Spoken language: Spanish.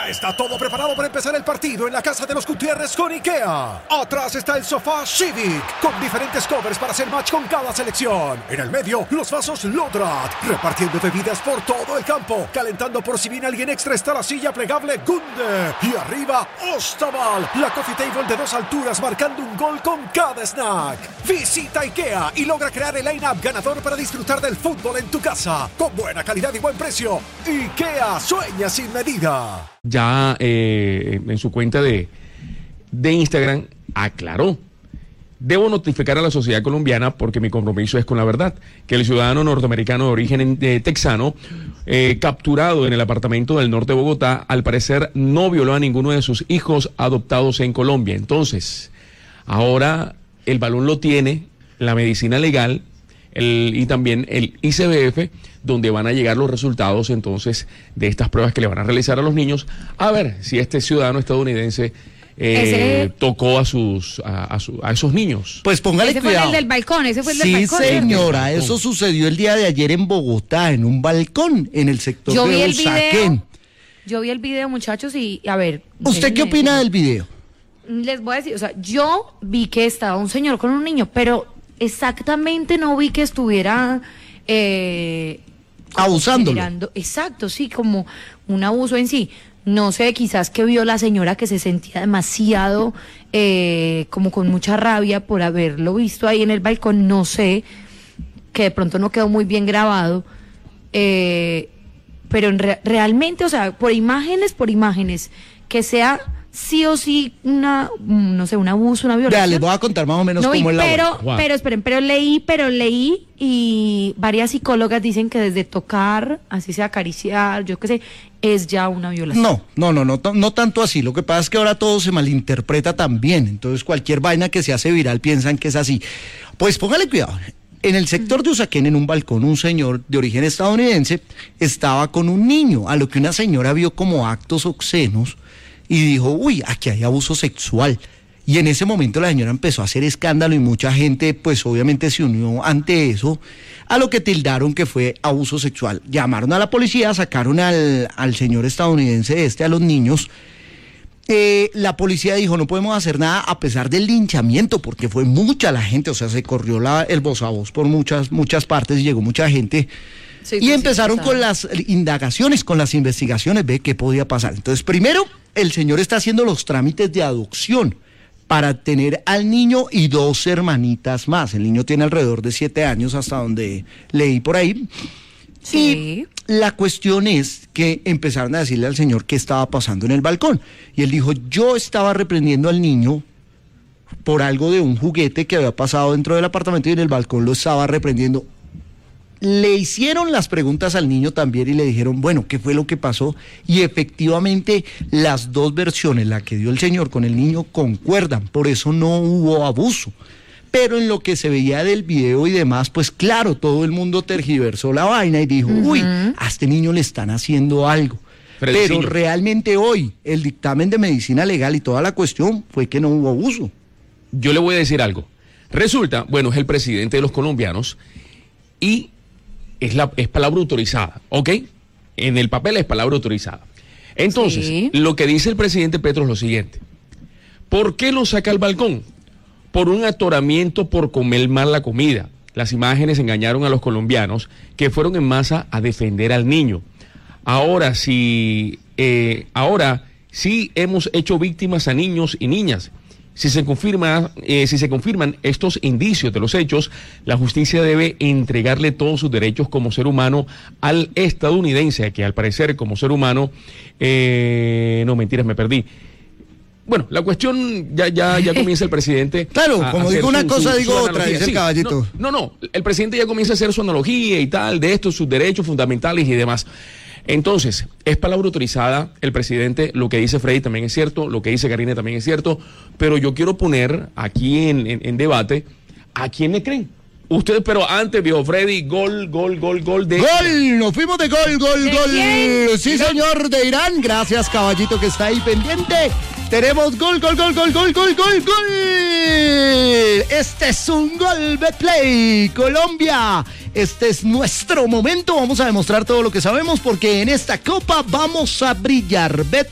Ya está todo preparado para empezar el partido en la casa de los Gutiérrez con IKEA. Atrás está el sofá Civic, con diferentes covers para hacer match con cada selección. En el medio, los vasos Lodrat, repartiendo bebidas por todo el campo. Calentando por si viene alguien extra está la silla plegable Gunde. Y arriba, Ostaval, la coffee table de 2 alturas marcando un gol con cada snack. Visita IKEA y logra crear el line-up ganador para disfrutar del fútbol en tu casa. Con buena calidad y buen precio. IKEA, sueña sin medida. Ya en su cuenta de Instagram aclaró: debo notificar a la sociedad colombiana porque mi compromiso es con la verdad, que el ciudadano norteamericano de origen texano, capturado en el apartamento del norte de Bogotá, al parecer no violó a ninguno de sus hijos adoptados en Colombia. Entonces, ahora el balón lo tiene la medicina legal y también el ICBF, donde van a llegar los resultados entonces de estas pruebas que le van a realizar a los niños, a ver si este ciudadano estadounidense tocó a esos niños. Pues póngale ese cuidado. Fue el del balcón, ese fue el del Sí, balcón. señora, eso sucedió el día de ayer en Bogotá, en un balcón, en el sector de Usaquén. Yo vi el video, muchachos, y a ver. ¿Usted qué opina del video? Les voy a decir, o sea, yo vi que estaba un señor con un niño, pero exactamente no vi que estuviera abusándolo. Exacto, sí, como un abuso en sí. No sé, quizás que vio la señora que se sentía demasiado como con mucha rabia por haberlo visto ahí en el balcón. No sé, que de pronto no quedó muy bien grabado, pero realmente, o sea, por imágenes, que sea sí o sí no sé, un abuso, una violación. Ya, les voy a contar más o menos cómo es la hora. Pero esperen, pero leí y varias psicólogas dicen que desde tocar, así sea acariciar, yo qué sé, es ya una violación. No tanto así. Lo que pasa es que ahora todo se malinterpreta también. Entonces cualquier vaina que se hace viral piensan que es así. Pues póngale cuidado. En el sector de Usaquén, en un balcón, un señor de origen estadounidense estaba con un niño, a lo que una señora vio como actos obscenos y dijo, uy, aquí hay abuso sexual. Y en ese momento la señora empezó a hacer escándalo y mucha gente, pues obviamente se unió ante eso, a lo que tildaron que fue abuso sexual. Llamaron a la policía, sacaron al señor estadounidense a los niños. La policía dijo, no podemos hacer nada a pesar del linchamiento, porque fue mucha la gente, o sea, se corrió el voz a voz por muchas partes y llegó mucha gente. Sí, y empezaron con las indagaciones, con las investigaciones, ve qué podía pasar. Entonces, primero, el señor está haciendo los trámites de adopción para tener al niño y 2 hermanitas más. El niño tiene alrededor de 7 años, hasta donde leí por ahí. Sí. Y la cuestión es que empezaron a decirle al señor qué estaba pasando en el balcón. Y él dijo, yo estaba reprendiendo al niño por algo de un juguete que había pasado dentro del apartamento y en el balcón lo estaba reprendiendo. Le hicieron las preguntas al niño también y le dijeron, bueno, ¿qué fue lo que pasó? Y efectivamente las 2 versiones, la que dio el señor con el niño, concuerdan, por eso no hubo abuso. Pero en lo que se veía del video y demás, pues claro, todo el mundo tergiversó la vaina y dijo, uy, a este niño le están haciendo algo. Pero realmente hoy el dictamen de medicina legal y toda la cuestión fue que no hubo abuso. Yo le voy a decir algo. Resulta, bueno, es el presidente de los colombianos y es palabra autorizada, ¿ok? En el papel es palabra autorizada. Entonces, sí, lo que dice el presidente Petro es lo siguiente. ¿Por qué lo saca al balcón? Por un atoramiento por comer mal la comida. Las imágenes engañaron a los colombianos que fueron en masa a defender al niño. Ahora sí hemos hecho víctimas a niños y niñas. Si se confirman estos indicios de los hechos, la justicia debe entregarle todos sus derechos como ser humano al estadounidense, que al parecer como ser humano, no, mentiras, me perdí. Bueno, la cuestión ya comienza el presidente. Claro, como digo una cosa, digo otra, dice el caballito. No, el presidente ya comienza a hacer su analogía y tal, de estos, sus derechos fundamentales y demás. Entonces, es palabra autorizada, el presidente, lo que dice Freddy también es cierto, lo que dice Karina también es cierto, pero yo quiero poner aquí en debate a quién le creen. Ustedes, pero antes, viejo Freddy, gol de... ¡Gol! Nos fuimos de gol. Sí, señor, de Irán. Gracias, caballito, que está ahí pendiente. Tenemos gol. Este es un gol Betplay, Colombia. Este es nuestro momento. Vamos a demostrar todo lo que sabemos porque en esta copa vamos a brillar.